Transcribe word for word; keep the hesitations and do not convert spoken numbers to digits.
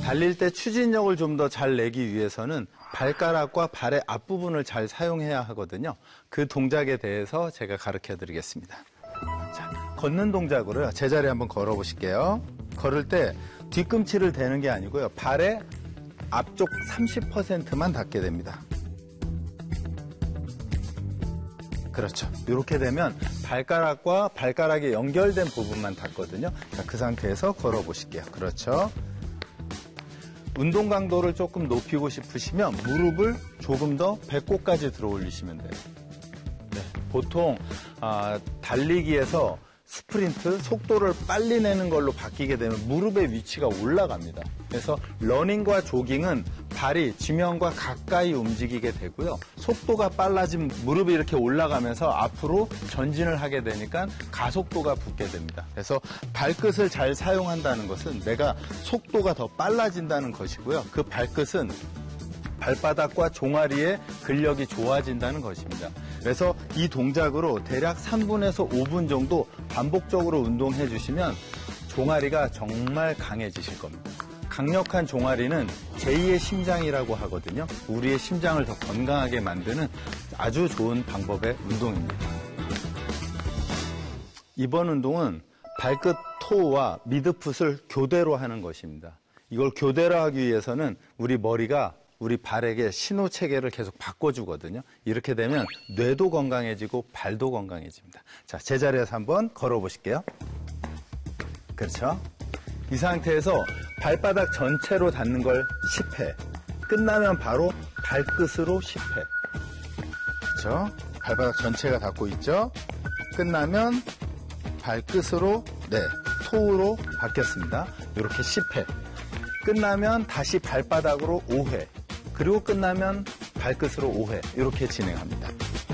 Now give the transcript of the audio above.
달릴 때 추진력을 좀 더 잘 내기 위해서는 발가락과 발의 앞부분을 잘 사용해야 하거든요. 그 동작에 대해서 제가 가르쳐 드리겠습니다. 자, 걷는 동작으로요. 제자리에 한번 걸어 보실게요. 걸을 때 뒤꿈치를 대는 게 아니고요. 발의 앞쪽 삼십 퍼센트만 닿게 됩니다. 그렇죠. 이렇게 되면 발가락과 발가락이 연결된 부분만 닿거든요. 자, 그 상태에서 걸어 보실게요. 그렇죠. 운동 강도를 조금 높이고 싶으시면 무릎을 조금 더 배꼽까지 들어 올리시면 돼요. 네, 보통 아, 달리기에서 스프린트, 속도를 빨리 내는 걸로 바뀌게 되면 무릎의 위치가 올라갑니다. 그래서 러닝과 조깅은 발이 지면과 가까이 움직이게 되고요. 속도가 빨라지면 무릎이 이렇게 올라가면서 앞으로 전진을 하게 되니까 가속도가 붙게 됩니다. 그래서 발끝을 잘 사용한다는 것은 내가 속도가 더 빨라진다는 것이고요. 그 발끝은 발바닥과 종아리의 근력이 좋아진다는 것입니다. 그래서 이 동작으로 대략 삼 분에서 오 분 정도 반복적으로 운동해 주시면 종아리가 정말 강해지실 겁니다. 강력한 종아리는 제이의 심장이라고 하거든요. 우리의 심장을 더 건강하게 만드는 아주 좋은 방법의 운동입니다. 이번 운동은 발끝 토우와 미드풋을 교대로 하는 것입니다. 이걸 교대로 하기 위해서는 우리 머리가 우리 발에게 신호 체계를 계속 바꿔주거든요. 이렇게 되면 뇌도 건강해지고 발도 건강해집니다. 자, 제자리에서 한번 걸어보실게요. 그렇죠. 이 상태에서 발바닥 전체로 닿는 걸 십 회. 끝나면 바로 발끝으로 십 회. 그렇죠. 발바닥 전체가 닿고 있죠. 끝나면 발끝으로, 네, 토우로 바뀌었습니다. 이렇게 십 회. 끝나면 다시 발바닥으로 오 회. 그리고 끝나면 발끝으로 오 회 이렇게 진행합니다.